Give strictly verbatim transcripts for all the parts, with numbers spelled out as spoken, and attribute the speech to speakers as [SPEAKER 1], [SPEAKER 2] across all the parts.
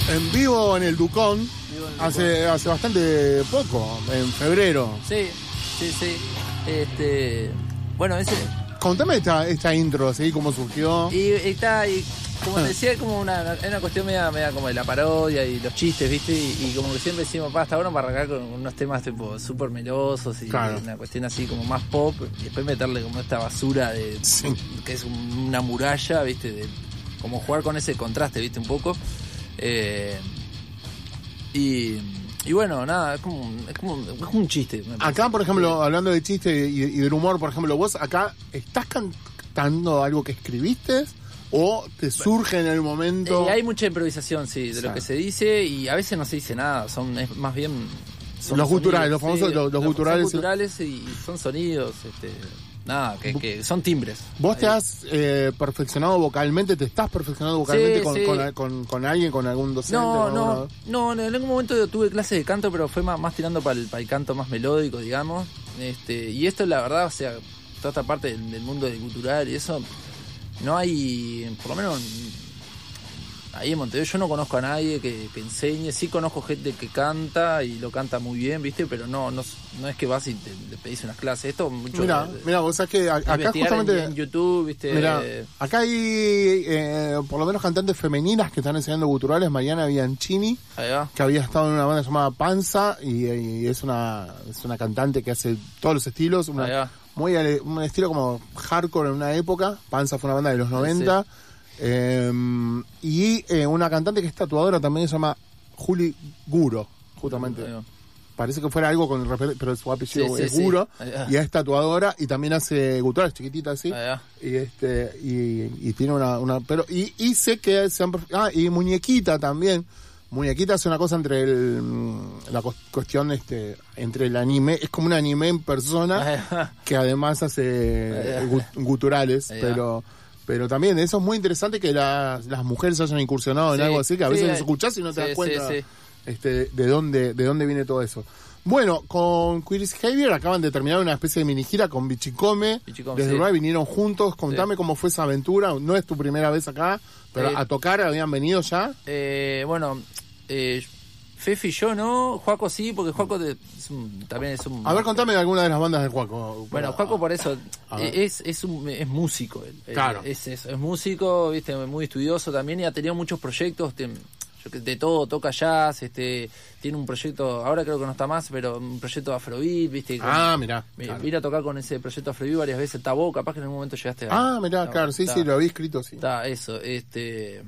[SPEAKER 1] en vivo en el Ducón,
[SPEAKER 2] Vivo en el
[SPEAKER 1] hace,
[SPEAKER 2] Ducón.
[SPEAKER 1] hace bastante poco, en febrero.
[SPEAKER 2] Sí, sí, sí. Este, bueno, ese...
[SPEAKER 1] Contame esta, esta intro, ¿sí? ¿Cómo surgió?
[SPEAKER 2] Y, y está, y como te decía, como una, una cuestión media, media como de la parodia y los chistes, ¿viste? Y, y como que siempre decimos, pa, está bueno para arrancar con unos temas tipo súper melosos y
[SPEAKER 1] Claro.
[SPEAKER 2] una cuestión así como más pop, y después meterle como esta basura de
[SPEAKER 1] Sí.
[SPEAKER 2] que es un- una muralla, ¿viste? De, como jugar con ese contraste, ¿viste? Un poco. Eh, y, y bueno, nada, es como, un- es como, un- es como un chiste. me parece.
[SPEAKER 1] Acá, por ejemplo, hablando de chiste y, y del humor, por ejemplo, vos acá estás cantando algo que escribiste o te surge en el momento.
[SPEAKER 2] Eh, hay mucha improvisación, sí, de
[SPEAKER 1] Sí.
[SPEAKER 2] lo que se dice, y a veces no se dice nada, son es más bien... son
[SPEAKER 1] Los guturales,
[SPEAKER 2] sonidos,
[SPEAKER 1] los famosos- los- los guturales.
[SPEAKER 2] Son guturales y, y son sonidos, este, nada, que, que son timbres.
[SPEAKER 1] ¿Vos te
[SPEAKER 2] Ahí.
[SPEAKER 1] has eh, perfeccionado vocalmente? ¿Te estás perfeccionando vocalmente
[SPEAKER 2] Sí,
[SPEAKER 1] con,
[SPEAKER 2] sí.
[SPEAKER 1] con, con- con alguien, con algún docente?
[SPEAKER 2] No,
[SPEAKER 1] con
[SPEAKER 2] no,
[SPEAKER 1] alguna-
[SPEAKER 2] no, en algún momento tuve clases de canto, pero fue más, más tirando para el, para el canto más melódico, digamos. Este, y esto, la verdad, o sea, toda esta parte del, del mundo del gutural y eso, no hay, por lo menos ahí en Montevideo yo no conozco a nadie que, que enseñe. Sí conozco gente que canta y lo canta muy bien, ¿viste? Pero no no, no es que vas y te, te pedís unas clases. Esto mucho
[SPEAKER 1] Mira,
[SPEAKER 2] de- de-
[SPEAKER 1] mira, vos sabés que a- acá
[SPEAKER 2] investigar
[SPEAKER 1] justamente.
[SPEAKER 2] en, en YouTube, ¿viste?
[SPEAKER 1] Mira, acá hay eh, por lo menos cantantes femeninas que están enseñando guturales. Mariana Bianchini,
[SPEAKER 2] Ahí va.
[SPEAKER 1] que había estado en una banda llamada Panza y, y es una es una cantante que hace todos los estilos, una,
[SPEAKER 2] Ahí va.
[SPEAKER 1] muy ale- un estilo como hardcore en una época. Panza fue una banda de los noventa. Eh, y eh, una cantante que es tatuadora también se llama Juli Guro, justamente.
[SPEAKER 2] Ahí va.
[SPEAKER 1] Parece que fuera algo con refer- pero su apellido
[SPEAKER 2] Sí, sí,
[SPEAKER 1] es
[SPEAKER 2] sí.
[SPEAKER 1] Guro.
[SPEAKER 2] Ahí va.
[SPEAKER 1] Y es tatuadora y también hace guturales chiquititas así.
[SPEAKER 2] Ahí va.
[SPEAKER 1] Y este y, y tiene una, una pero y, y sé que se han perf- ah y Muñequita también. Muñequita hace una cosa entre el mm, la cu- cuestión este entre el anime, es como un anime en persona
[SPEAKER 2] Ahí va.
[SPEAKER 1] que además hace
[SPEAKER 2] Ahí va.
[SPEAKER 1] gu- guturales,
[SPEAKER 2] Ahí va.
[SPEAKER 1] pero pero también eso es muy interesante que las, las mujeres hayan incursionado en
[SPEAKER 2] Sí,
[SPEAKER 1] algo así, que a veces
[SPEAKER 2] sí,
[SPEAKER 1] los escuchás y no te
[SPEAKER 2] sí,
[SPEAKER 1] das cuenta
[SPEAKER 2] sí, sí.
[SPEAKER 1] este de dónde de dónde viene todo eso. Bueno, con Queer's Javier acaban de terminar una especie de mini gira con Bichicome.
[SPEAKER 2] Bichicome,
[SPEAKER 1] Desde
[SPEAKER 2] sí.
[SPEAKER 1] Uruguay vinieron juntos. Contame
[SPEAKER 2] Sí.
[SPEAKER 1] cómo fue esa aventura. No es tu primera vez acá, pero
[SPEAKER 2] Eh,
[SPEAKER 1] a tocar habían venido ya.
[SPEAKER 2] Eh, bueno, eh, Fefi y yo no, Juaco sí, porque Juaco de- es un- también es un...
[SPEAKER 1] A ver, contame de alguna de las bandas del Juaco.
[SPEAKER 2] Bueno, Juaco por eso
[SPEAKER 1] A ver.
[SPEAKER 2] es es un, es músico, él.
[SPEAKER 1] Claro.
[SPEAKER 2] Es, es, es músico, viste, muy estudioso también y ha tenido muchos proyectos, de, yo que- de todo, toca jazz, este, tiene un proyecto, ahora creo que no está más, pero un proyecto de Afrobeat, viste. con-
[SPEAKER 1] Ah, mirá.
[SPEAKER 2] me-
[SPEAKER 1] claro.
[SPEAKER 2] Vine a tocar con ese proyecto Afrobeat varias veces, está vos, capaz que en algún momento llegaste a...
[SPEAKER 1] Ah, mirá,
[SPEAKER 2] no,
[SPEAKER 1] claro, sí,
[SPEAKER 2] está-
[SPEAKER 1] sí, lo había escrito, sí.
[SPEAKER 2] Está eso, este...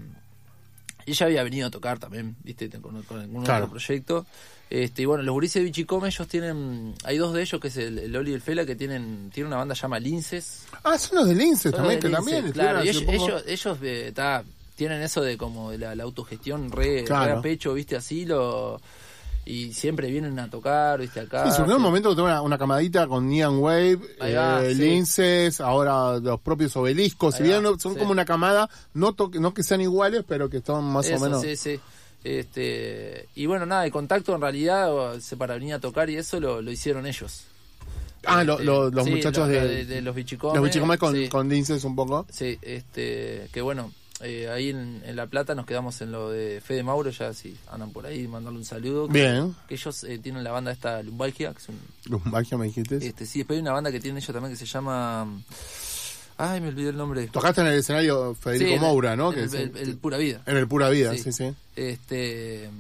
[SPEAKER 2] Y ella había venido a tocar también, viste, con, con algún
[SPEAKER 1] Claro.
[SPEAKER 2] otro proyecto. Este, y bueno, los gurises de Bichicome, ellos tienen, hay dos de ellos, que es el, el Loli y el Fela, que tienen, tienen una banda llamada Linces.
[SPEAKER 1] Ah, son los de Lince
[SPEAKER 2] Son
[SPEAKER 1] también,
[SPEAKER 2] de
[SPEAKER 1] que
[SPEAKER 2] Lince,
[SPEAKER 1] también.
[SPEAKER 2] claro, y
[SPEAKER 1] estuvieron
[SPEAKER 2] ellos,
[SPEAKER 1] hace poco.
[SPEAKER 2] ellos, ellos eh, ta, tienen eso de como de la, la autogestión re,
[SPEAKER 1] Claro.
[SPEAKER 2] re a pecho, viste, así, lo, y siempre vienen a tocar, viste, acá.
[SPEAKER 1] Sí, surgió un
[SPEAKER 2] sí.
[SPEAKER 1] momento que tuve una, una camadita con Neon Wave,
[SPEAKER 2] Ahí va,
[SPEAKER 1] eh,
[SPEAKER 2] sí.
[SPEAKER 1] Linces, ahora los propios obeliscos. Si
[SPEAKER 2] Ahí
[SPEAKER 1] bien
[SPEAKER 2] va,
[SPEAKER 1] no- son
[SPEAKER 2] sí.
[SPEAKER 1] como una camada, no, to- no que sean iguales, pero que son más
[SPEAKER 2] Eso,
[SPEAKER 1] o menos.
[SPEAKER 2] sí, sí. Este, y bueno, nada, el contacto en realidad, o se para venir a tocar y eso lo, lo hicieron ellos.
[SPEAKER 1] Ah, lo-
[SPEAKER 2] Este,
[SPEAKER 1] lo- los
[SPEAKER 2] sí,
[SPEAKER 1] muchachos
[SPEAKER 2] lo-
[SPEAKER 1] de,
[SPEAKER 2] lo de, de los bichicomes.
[SPEAKER 1] los bichicomes con,
[SPEAKER 2] sí,
[SPEAKER 1] con Linces un poco.
[SPEAKER 2] sí, este, que bueno, eh, ahí en, en La Plata nos quedamos en lo de Fede Mauro, ya si andan por ahí, mandarle un saludo. que-
[SPEAKER 1] Bien.
[SPEAKER 2] Que ellos eh, tienen la banda esta Lumbalgia, que es un,
[SPEAKER 1] Lumbalgia me dijiste.
[SPEAKER 2] este, sí, después hay una banda que tienen ellos también que se llama, ay, me olvidé el nombre.
[SPEAKER 1] Tocaste en el escenario Federico
[SPEAKER 2] Sí, en-
[SPEAKER 1] Moura, ¿no?
[SPEAKER 2] en
[SPEAKER 1] Que
[SPEAKER 2] el,
[SPEAKER 1] es-
[SPEAKER 2] el- el Pura Vida.
[SPEAKER 1] en el Pura Vida, sí,
[SPEAKER 2] Sí.
[SPEAKER 1] sí.
[SPEAKER 2] Este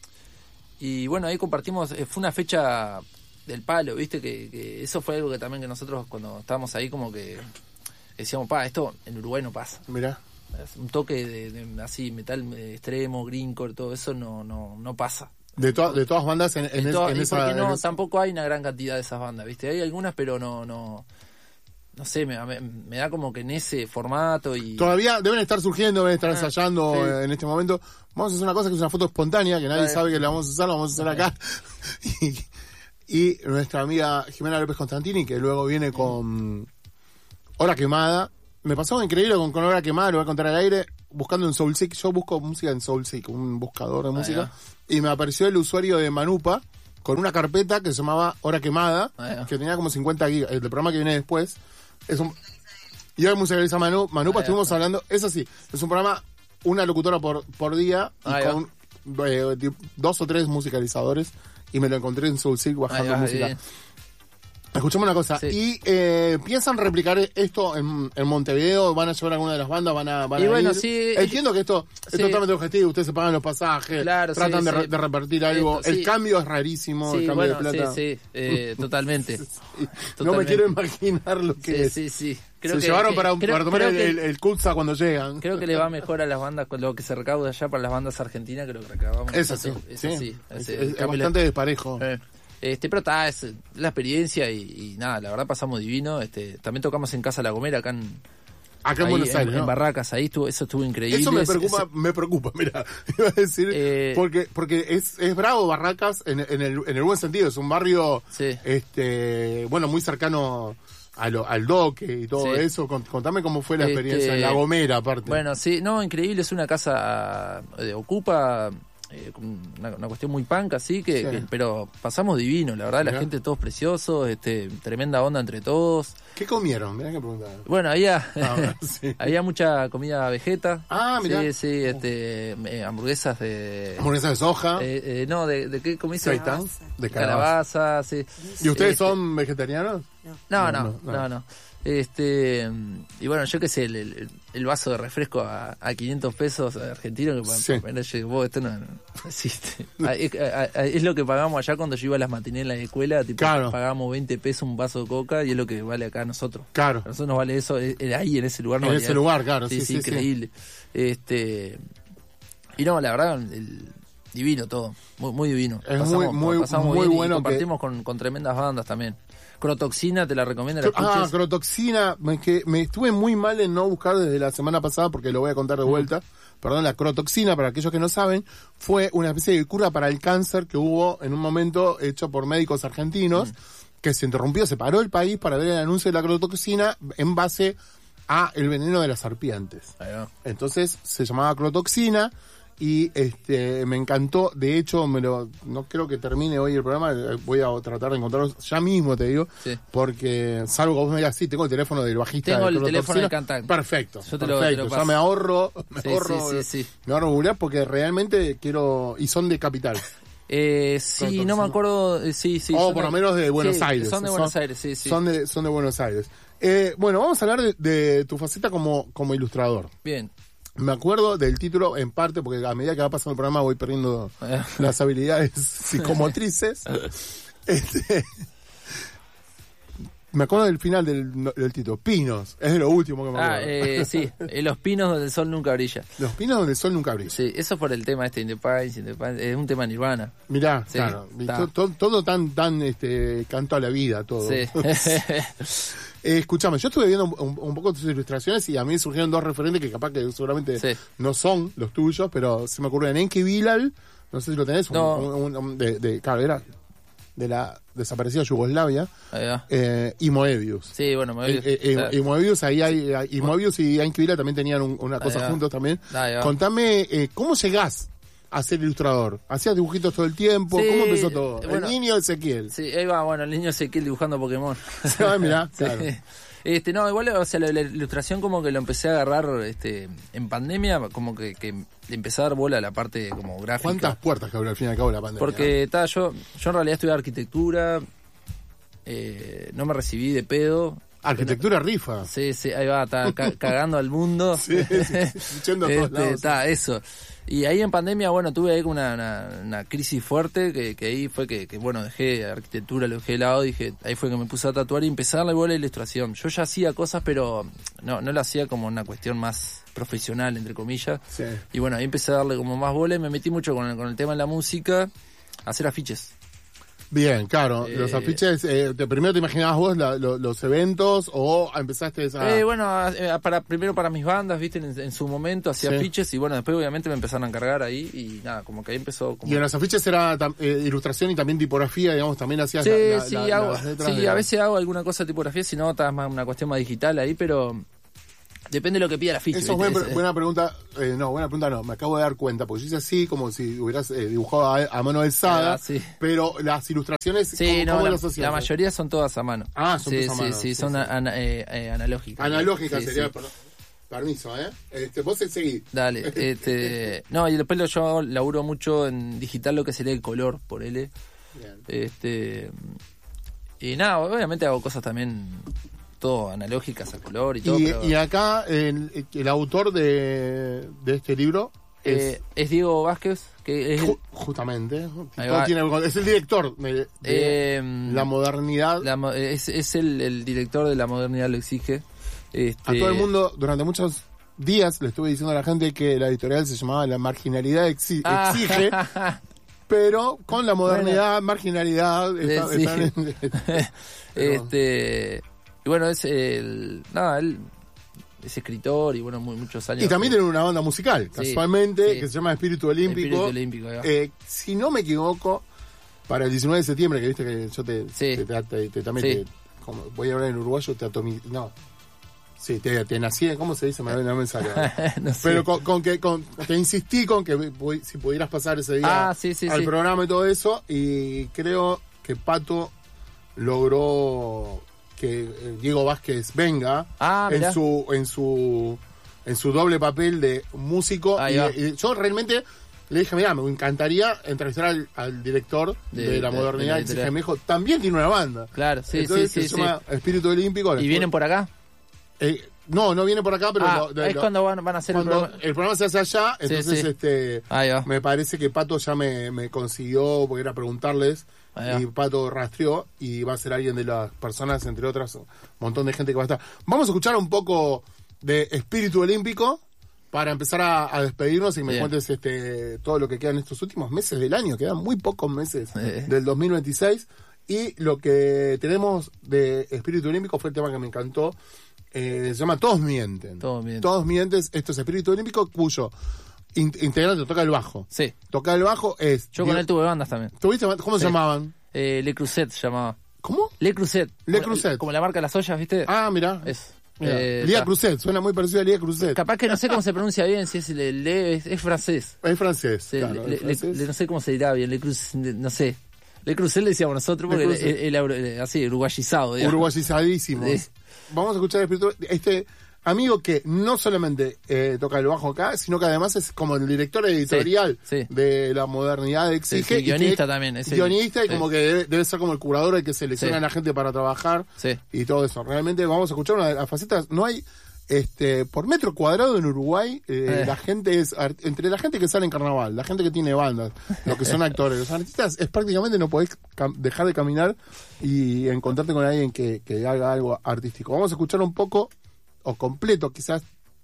[SPEAKER 2] y bueno, ahí compartimos, eh, fue una fecha del palo, viste, que, que eso fue algo que también que nosotros cuando estábamos ahí como que decíamos, pa, esto en Uruguay no pasa.
[SPEAKER 1] Mirá.
[SPEAKER 2] Es un toque de, de así, metal eh, extremo, greencore, todo eso no, no, no pasa.
[SPEAKER 1] De, to- de todas bandas en, en,
[SPEAKER 2] En
[SPEAKER 1] es-
[SPEAKER 2] to-
[SPEAKER 1] en
[SPEAKER 2] y
[SPEAKER 1] esa...
[SPEAKER 2] porque no,
[SPEAKER 1] en esa-
[SPEAKER 2] tampoco hay una gran cantidad de esas bandas, viste, hay algunas pero no, no, no sé, me, me, me da como que en ese formato y...
[SPEAKER 1] Todavía deben estar surgiendo, deben estar
[SPEAKER 2] Ah,
[SPEAKER 1] ensayando
[SPEAKER 2] sí.
[SPEAKER 1] eh, en este momento. Vamos a hacer una cosa que es una foto espontánea, que nadie
[SPEAKER 2] Dale.
[SPEAKER 1] sabe que la vamos a usar, la vamos a hacer acá. y, y nuestra amiga Jimena López Constantini, que luego viene con Hora Quemada. Me pasó algo increíble con, con Hora Quemada, lo voy a contar al aire, buscando en Soulseek. Yo busco música en Soulseek, un buscador de música.
[SPEAKER 2] va.
[SPEAKER 1] Y me apareció el usuario de Manupa con una carpeta que se llamaba Hora Quemada,
[SPEAKER 2] Ahí va.
[SPEAKER 1] que tenía como cincuenta gigas. El programa que viene después es un... Y hoy musicaliza Manu. Manupa,
[SPEAKER 2] Ahí va.
[SPEAKER 1] estuvimos hablando, es así, es un programa, una locutora por, por día, y
[SPEAKER 2] Ahí va.
[SPEAKER 1] con eh, dos o tres musicalizadores y me lo encontré en Soul Silk bajando
[SPEAKER 2] Ay,
[SPEAKER 1] música.
[SPEAKER 2] eh.
[SPEAKER 1] Escuchame una cosa,
[SPEAKER 2] Sí.
[SPEAKER 1] ¿y eh, piensan replicar esto en, en Montevideo? ¿Van a llevar alguna de las bandas? ¿Van a, van
[SPEAKER 2] Y
[SPEAKER 1] a
[SPEAKER 2] bueno,
[SPEAKER 1] ir?
[SPEAKER 2] sí,
[SPEAKER 1] Entiendo que esto
[SPEAKER 2] sí.
[SPEAKER 1] es totalmente objetivo, ustedes se pagan los pasajes,
[SPEAKER 2] Claro,
[SPEAKER 1] tratan
[SPEAKER 2] sí,
[SPEAKER 1] de, re-
[SPEAKER 2] sí.
[SPEAKER 1] de repartir algo.
[SPEAKER 2] Esto,
[SPEAKER 1] el
[SPEAKER 2] sí.
[SPEAKER 1] cambio es rarísimo,
[SPEAKER 2] Sí,
[SPEAKER 1] el cambio
[SPEAKER 2] bueno,
[SPEAKER 1] de plata.
[SPEAKER 2] sí, sí, eh, totalmente.
[SPEAKER 1] No me
[SPEAKER 2] Totalmente.
[SPEAKER 1] quiero imaginar lo que
[SPEAKER 2] Sí,
[SPEAKER 1] es.
[SPEAKER 2] sí, sí. Creo
[SPEAKER 1] se
[SPEAKER 2] que,
[SPEAKER 1] llevaron
[SPEAKER 2] que-
[SPEAKER 1] para,
[SPEAKER 2] creo,
[SPEAKER 1] para tomar
[SPEAKER 2] creo
[SPEAKER 1] el,
[SPEAKER 2] que-
[SPEAKER 1] el, el Kutza cuando llegan.
[SPEAKER 2] creo que le va mejor a las bandas con lo que se recauda allá para las bandas argentinas que lo que recabamos.
[SPEAKER 1] Es así,
[SPEAKER 2] nosotros. Es
[SPEAKER 1] sí.
[SPEAKER 2] así.
[SPEAKER 1] Es,
[SPEAKER 2] Es,
[SPEAKER 1] es-
[SPEAKER 2] el
[SPEAKER 1] es
[SPEAKER 2] cambio
[SPEAKER 1] bastante
[SPEAKER 2] le-
[SPEAKER 1] desparejo.
[SPEAKER 2] Eh, Este, pero está, es la experiencia y, y nada, la verdad pasamos divino. Este, también tocamos en Casa La Gomera, acá en,
[SPEAKER 1] Acá en
[SPEAKER 2] ahí,
[SPEAKER 1] Buenos Aires,
[SPEAKER 2] en,
[SPEAKER 1] ¿no?
[SPEAKER 2] en Barracas, ahí estuvo, eso estuvo increíble.
[SPEAKER 1] Eso me
[SPEAKER 2] Es-
[SPEAKER 1] preocupa,
[SPEAKER 2] es-
[SPEAKER 1] me preocupa, mira, iba a decir,
[SPEAKER 2] Eh,
[SPEAKER 1] porque porque es, es bravo Barracas en, en, el, en el buen sentido, es un barrio,
[SPEAKER 2] Sí.
[SPEAKER 1] este bueno, muy cercano a lo, al doque y todo
[SPEAKER 2] Sí.
[SPEAKER 1] eso. Cont- Contame cómo fue la
[SPEAKER 2] Este,
[SPEAKER 1] experiencia en La Gomera, aparte.
[SPEAKER 2] Bueno, sí, no, increíble, es una casa, eh, ocupa eh, una, una cuestión muy punk, así que,
[SPEAKER 1] Sí.
[SPEAKER 2] que- pero pasamos divino, la verdad,
[SPEAKER 1] Mirá.
[SPEAKER 2] la gente todos preciosos, este, tremenda onda entre todos.
[SPEAKER 1] ¿Qué comieron? Mirá que pregunta.
[SPEAKER 2] Bueno, había
[SPEAKER 1] Ah, sí.
[SPEAKER 2] había mucha comida vegeta.
[SPEAKER 1] Ah, mirá.
[SPEAKER 2] Sí, sí, este, eh, hamburguesas de...
[SPEAKER 1] Hamburguesa de soja,
[SPEAKER 2] eh, eh, no, de, de qué comiste?
[SPEAKER 1] seitán, de calabaza.
[SPEAKER 2] Calabaza, sí.
[SPEAKER 1] ¿Y ustedes
[SPEAKER 2] Este,
[SPEAKER 1] son vegetarianos?
[SPEAKER 2] No,
[SPEAKER 1] No,
[SPEAKER 2] no,
[SPEAKER 1] no,
[SPEAKER 2] no, no. Este, y bueno, yo qué sé, el, el, el vaso de refresco a, a quinientos pesos argentino, que
[SPEAKER 1] Sí.
[SPEAKER 2] para, yo digo, vos, esto no, no existe. Ah, es, ah, ah, es lo que pagamos allá cuando yo iba a las matinés en la escuela, tipo,
[SPEAKER 1] Claro.
[SPEAKER 2] pagábamos veinte pesos un vaso de coca y es lo que vale acá a nosotros.
[SPEAKER 1] Claro,
[SPEAKER 2] A nosotros nos vale eso, eh, eh, ahí en ese lugar no
[SPEAKER 1] en
[SPEAKER 2] valía
[SPEAKER 1] ese
[SPEAKER 2] eso.
[SPEAKER 1] lugar, claro,
[SPEAKER 2] Sí,
[SPEAKER 1] sí,
[SPEAKER 2] sí,
[SPEAKER 1] sí, sí.
[SPEAKER 2] increíble. Este, y no, la verdad, el, divino todo, muy, muy divino.
[SPEAKER 1] Es muy, muy,
[SPEAKER 2] pasamos
[SPEAKER 1] muy
[SPEAKER 2] bien y
[SPEAKER 1] bueno que-
[SPEAKER 2] compartimos con, con tremendas bandas también. Crotoxina, te la recomiendo, la
[SPEAKER 1] Ah,
[SPEAKER 2] escuches.
[SPEAKER 1] crotoxina, me, que, me estuve muy mal en no buscar desde la semana pasada porque lo voy a contar de vuelta. Perdón, la crotoxina, para aquellos que no saben, fue una especie de cura para el cáncer que hubo en un momento hecho por médicos argentinos,
[SPEAKER 2] Mm.
[SPEAKER 1] que se interrumpió, se paró el país para ver el anuncio de la crotoxina en base a el veneno de las serpientes.
[SPEAKER 2] Ahí va.
[SPEAKER 1] Entonces se llamaba crotoxina y este me encantó. De hecho, me lo no creo que termine hoy el programa. eh, Voy a tratar de encontrarlos ya mismo, te digo,
[SPEAKER 2] Sí.
[SPEAKER 1] porque salvo que vos me digas, sí, tengo el teléfono del bajista.
[SPEAKER 2] Tengo
[SPEAKER 1] de
[SPEAKER 2] el
[SPEAKER 1] Crotoxina.
[SPEAKER 2] teléfono del cantante.
[SPEAKER 1] Perfecto,
[SPEAKER 2] Yo te lo-
[SPEAKER 1] perfecto.
[SPEAKER 2] te lo
[SPEAKER 1] Ya
[SPEAKER 2] paso.
[SPEAKER 1] me ahorro, me
[SPEAKER 2] Sí,
[SPEAKER 1] ahorro,
[SPEAKER 2] sí, sí, sí.
[SPEAKER 1] me ahorro googlear porque realmente quiero, y son de capital.
[SPEAKER 2] Eh, sí,
[SPEAKER 1] Crotoxina.
[SPEAKER 2] no me acuerdo, eh, sí, sí.
[SPEAKER 1] o
[SPEAKER 2] son
[SPEAKER 1] por lo menos de Buenos
[SPEAKER 2] sí,
[SPEAKER 1] Aires.
[SPEAKER 2] Son de Buenos Aires, sí, sí.
[SPEAKER 1] Son de, son de Buenos Aires. Eh, bueno, vamos a hablar de, de tu faceta como, como ilustrador.
[SPEAKER 2] Bien.
[SPEAKER 1] Me acuerdo del título en parte porque a medida que va pasando el programa voy perdiendo las habilidades psicomotrices. Este, me acuerdo del final del, del título, Pinos, es de lo último que me
[SPEAKER 2] Ah,
[SPEAKER 1] acuerdo.
[SPEAKER 2] eh, sí, en los pinos donde el sol nunca brilla.
[SPEAKER 1] Los pinos donde el sol nunca brilla.
[SPEAKER 2] Sí, eso por el tema este, In the Pines, In the Pines, es un tema Nirvana.
[SPEAKER 1] Mirá,
[SPEAKER 2] Sí,
[SPEAKER 1] claro,
[SPEAKER 2] está.
[SPEAKER 1] to- to- todo tan, tan, este, canto a la vida, todo.
[SPEAKER 2] Sí.
[SPEAKER 1] Eh, escuchame, yo estuve viendo un, un poco tus ilustraciones y a mí surgieron dos referentes que capaz que seguramente
[SPEAKER 2] Sí.
[SPEAKER 1] no son los tuyos, pero se me ocurrió en Enki Bilal, no sé si lo tenés, un-
[SPEAKER 2] No.
[SPEAKER 1] un- un- de, de, claro, era de la desaparecida Yugoslavia,
[SPEAKER 2] Ahí va.
[SPEAKER 1] eh, y Moebius.
[SPEAKER 2] Sí, bueno, me
[SPEAKER 1] Eh, eh, eh,
[SPEAKER 2] claro.
[SPEAKER 1] y Moebius, ahí hay, hay- y Moebius y Enki Bilal también tenían un- una cosa
[SPEAKER 2] va.
[SPEAKER 1] juntos también.
[SPEAKER 2] Ahí va.
[SPEAKER 1] Contame, eh, ¿cómo llegás a ser ilustrador? ¿Hacías dibujitos todo el tiempo?
[SPEAKER 2] Sí,
[SPEAKER 1] ¿Cómo empezó todo?
[SPEAKER 2] bueno.
[SPEAKER 1] El niño Ezequiel.
[SPEAKER 2] Sí, ahí va, bueno, el niño Ezequiel dibujando Pokémon.
[SPEAKER 1] Ah, mirá,
[SPEAKER 2] Sí.
[SPEAKER 1] claro.
[SPEAKER 2] Este, no, igual, o sea, la, la ilustración como que lo empecé a agarrar este, en pandemia, como que, que le empecé a dar bola a la parte como gráfica.
[SPEAKER 1] ¿Cuántas puertas que abrió al fin y al cabo la pandemia?
[SPEAKER 2] Porque ta, yo, yo en realidad estudié arquitectura, eh, no me recibí de pedo.
[SPEAKER 1] Arquitectura rifa.
[SPEAKER 2] Sí, sí, ahí va, está ca- cagando al mundo.
[SPEAKER 1] Sí, sí, sí, yendo a todos
[SPEAKER 2] Este,
[SPEAKER 1] lados.
[SPEAKER 2] está, eso. Y ahí en pandemia, bueno, tuve ahí como una, una, una crisis fuerte, que, que ahí fue que, que, bueno, dejé arquitectura, lo dejé de lado, dije, ahí fue que me puse a tatuar y empecé a darle bola a la ilustración. Yo ya hacía cosas, pero no, no lo hacía como una cuestión más profesional, entre comillas.
[SPEAKER 1] Sí.
[SPEAKER 2] Y bueno, ahí empecé a darle como más bola y me metí mucho con el, con el tema de la música, a hacer afiches.
[SPEAKER 1] Bien, claro.
[SPEAKER 2] Eh,
[SPEAKER 1] los afiches, eh, te- primero te imaginabas vos la- lo- los eventos o empezaste a...
[SPEAKER 2] Eh, bueno, a- eh, para, primero para mis bandas, viste, en, en su momento hacía
[SPEAKER 1] Sí.
[SPEAKER 2] afiches y bueno, después obviamente me empezaron a encargar ahí y nada, como que ahí empezó como...
[SPEAKER 1] Y en los afiches era tam- eh, ilustración y también tipografía, digamos, también hacías
[SPEAKER 2] Sí,
[SPEAKER 1] la- la-
[SPEAKER 2] sí,
[SPEAKER 1] la-
[SPEAKER 2] hago,
[SPEAKER 1] las letras
[SPEAKER 2] sí
[SPEAKER 1] de-
[SPEAKER 2] a veces hago alguna cosa de tipografía, si no, está más una cuestión más digital ahí, pero depende de lo que pida la ficha.
[SPEAKER 1] Eso es
[SPEAKER 2] ¿viste?
[SPEAKER 1] buena,
[SPEAKER 2] Es-
[SPEAKER 1] buena pregunta. Eh, no, buena pregunta no. Me acabo de dar cuenta, porque yo hice así como si hubieras eh, dibujado a, a mano alzada,
[SPEAKER 2] Ah, sí.
[SPEAKER 1] pero las ilustraciones,
[SPEAKER 2] Sí,
[SPEAKER 1] ¿cómo,
[SPEAKER 2] no,
[SPEAKER 1] cómo
[SPEAKER 2] la,
[SPEAKER 1] las asocias?
[SPEAKER 2] la mayoría son todas a mano.
[SPEAKER 1] Ah, son
[SPEAKER 2] sí,
[SPEAKER 1] todas a
[SPEAKER 2] sí,
[SPEAKER 1] mano,
[SPEAKER 2] sí,
[SPEAKER 1] sí,
[SPEAKER 2] son
[SPEAKER 1] sí.
[SPEAKER 2] ana- eh, eh, analógicas.
[SPEAKER 1] Analógica
[SPEAKER 2] Sí,
[SPEAKER 1] sería...
[SPEAKER 2] sí.
[SPEAKER 1] perdón. Permiso, ¿eh? Este, vos seguís.
[SPEAKER 2] Dale, este... No, y después yo laburo mucho en digital lo que sería el color, por L.
[SPEAKER 1] Bien.
[SPEAKER 2] Este... Y nada, obviamente hago cosas también todo analógicas a color y todo.
[SPEAKER 1] Y,
[SPEAKER 2] pero...
[SPEAKER 1] y acá el, el autor de, de este libro es,
[SPEAKER 2] eh, es Diego Vázquez, que es...
[SPEAKER 1] ju- justamente,
[SPEAKER 2] Ahí
[SPEAKER 1] todo
[SPEAKER 2] va.
[SPEAKER 1] tiene- es el director de, de
[SPEAKER 2] Eh,
[SPEAKER 1] la modernidad.
[SPEAKER 2] la mo- es es el, el director de La Modernidad Lo Exige. Este...
[SPEAKER 1] A todo el mundo, durante muchos días le estuve diciendo a la gente que la editorial se llamaba La Marginalidad Exi-
[SPEAKER 2] Ah.
[SPEAKER 1] Exige, pero con la modernidad, marginalidad, está-
[SPEAKER 2] Sí.
[SPEAKER 1] están en- pero-
[SPEAKER 2] Este... Y bueno, es el... Nada, él es escritor y bueno, muy, muchos años...
[SPEAKER 1] Y también tiene una banda musical,
[SPEAKER 2] Sí,
[SPEAKER 1] casualmente,
[SPEAKER 2] sí.
[SPEAKER 1] que se llama Espíritu Olímpico.
[SPEAKER 2] Espíritu Olímpico, ahí va.
[SPEAKER 1] Eh, si no me equivoco, para el diecinueve de septiembre, que viste que yo te,
[SPEAKER 2] Sí.
[SPEAKER 1] te, te- te- te- también
[SPEAKER 2] Sí.
[SPEAKER 1] te- como voy a hablar en uruguayo, te atomi... No. Sí, te, te nací, ¿cómo se dice? Me, no me sale.
[SPEAKER 2] No sé.
[SPEAKER 1] Pero con, con que con, te insistí con que voy- si pudieras pasar ese día
[SPEAKER 2] Ah, sí, sí,
[SPEAKER 1] al
[SPEAKER 2] sí.
[SPEAKER 1] programa y todo eso, y creo que Pato logró que eh, Diego Vázquez venga
[SPEAKER 2] Ah,
[SPEAKER 1] en
[SPEAKER 2] mirá.
[SPEAKER 1] su en su en su doble papel de músico.
[SPEAKER 2] Ahí
[SPEAKER 1] Y,
[SPEAKER 2] va.
[SPEAKER 1] y yo realmente le dije, mira, me encantaría entrevistar al, al director de,
[SPEAKER 2] De-
[SPEAKER 1] la
[SPEAKER 2] de-
[SPEAKER 1] modernidad.
[SPEAKER 2] de la
[SPEAKER 1] Exige.
[SPEAKER 2] editorial.
[SPEAKER 1] Me dijo, también tiene una banda.
[SPEAKER 2] Claro, sí,
[SPEAKER 1] Entonces,
[SPEAKER 2] sí,
[SPEAKER 1] se
[SPEAKER 2] sí.
[SPEAKER 1] llama
[SPEAKER 2] sí.
[SPEAKER 1] Espíritu Olímpico.
[SPEAKER 2] ¿Y vienen por acá?
[SPEAKER 1] Eh, no, no viene por acá, pero
[SPEAKER 2] Ah,
[SPEAKER 1] lo- de-
[SPEAKER 2] es
[SPEAKER 1] lo-
[SPEAKER 2] cuando van, van a hacer el
[SPEAKER 1] cuando
[SPEAKER 2] programa.
[SPEAKER 1] el programa se hace allá,
[SPEAKER 2] Sí,
[SPEAKER 1] entonces
[SPEAKER 2] sí.
[SPEAKER 1] este
[SPEAKER 2] Ahí va.
[SPEAKER 1] me parece que Pato ya me, me consiguió, porque era preguntarles,
[SPEAKER 2] Ahí va.
[SPEAKER 1] y Pato rastreó, y va a ser alguien de las personas, entre otras, un montón de gente que va a estar. Vamos a escuchar un poco de Espíritu Olímpico para empezar a, a despedirnos y me
[SPEAKER 2] Bien.
[SPEAKER 1] cuentes este todo lo que queda en estos últimos meses del año, quedan muy pocos meses
[SPEAKER 2] Eh.
[SPEAKER 1] del dos mil veintiséis, y lo que tenemos de Espíritu Olímpico fue el tema que me encantó. Eh, se llama Todos Mienten.
[SPEAKER 2] Todos Mienten.
[SPEAKER 1] Todos Mienten. Esto es Espíritu Olímpico, cuyo in- integrante toca el bajo.
[SPEAKER 2] Sí.
[SPEAKER 1] Toca el bajo es...
[SPEAKER 2] Yo con él tuve bandas también.
[SPEAKER 1] ¿Tuviste? ¿Cómo se
[SPEAKER 2] Sí.
[SPEAKER 1] llamaban?
[SPEAKER 2] Eh, Le Creuset se llamaba.
[SPEAKER 1] ¿Cómo?
[SPEAKER 2] Le Creuset.
[SPEAKER 1] Le
[SPEAKER 2] Como-
[SPEAKER 1] Creuset.
[SPEAKER 2] Como la marca de las ollas, ¿viste?
[SPEAKER 1] Ah, mirá.
[SPEAKER 2] Es.
[SPEAKER 1] Mirá.
[SPEAKER 2] Eh,
[SPEAKER 1] Lía
[SPEAKER 2] ta.
[SPEAKER 1] Creuset, suena muy parecido a Lía Creuset.
[SPEAKER 2] Capaz que no sé cómo se pronuncia bien, si es le, le- es, es francés.
[SPEAKER 1] Es francés.
[SPEAKER 2] Sí,
[SPEAKER 1] claro,
[SPEAKER 2] le-
[SPEAKER 1] es
[SPEAKER 2] le-
[SPEAKER 1] francés.
[SPEAKER 2] le- no sé cómo se dirá bien, Le Creuset, no sé. Le Creuset le decíamos nosotros
[SPEAKER 1] Le
[SPEAKER 2] porque
[SPEAKER 1] Creuset.
[SPEAKER 2] él era así, uruguayizado, digamos.
[SPEAKER 1] Uruguayizadísimos.
[SPEAKER 2] Sí.
[SPEAKER 1] Vamos a escuchar Espíritu. Este amigo que no solamente eh, toca el bajo acá, sino que además es como el director editorial
[SPEAKER 2] Sí, sí.
[SPEAKER 1] de la modernidad Exige.
[SPEAKER 2] Sí, sí,
[SPEAKER 1] y que-
[SPEAKER 2] guionista también, es el-
[SPEAKER 1] guionista y
[SPEAKER 2] sí.
[SPEAKER 1] como que debe, debe ser como el curador el que selecciona
[SPEAKER 2] Sí.
[SPEAKER 1] a la gente para trabajar
[SPEAKER 2] Sí.
[SPEAKER 1] y todo eso. Realmente vamos a escuchar una de las facetas. No hay... Este, por metro cuadrado en Uruguay, eh,
[SPEAKER 2] Eh.
[SPEAKER 1] la gente es, ar- entre la gente que sale en carnaval, la gente que tiene bandas, los que son actores, los artistas, es prácticamente no podés cam- dejar de caminar y encontrarte con alguien que, que haga algo artístico. Vamos a escuchar un poco, o completo quizás,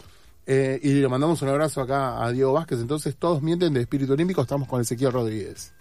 [SPEAKER 1] eh, y le mandamos un abrazo acá a Diego Vázquez. Entonces, Todos Mienten de Espíritu Olímpico, estamos con Ezequiel Rodríguez.